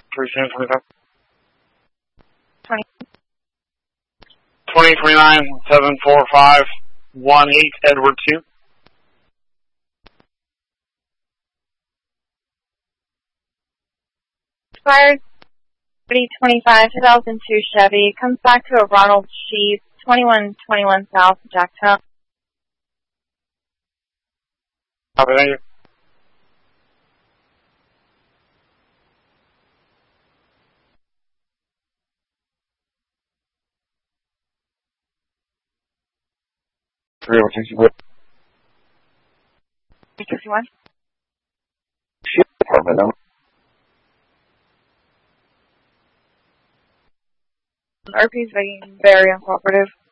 3725. 20. 2029 745 18 Edward 2. Expired 3025 2002 Chevy. Comes back to a Ronald Sheep, 2121 South Jacktown. Copy, thank you. Three over 61. 361. Apartment number. RP's being very uncooperative.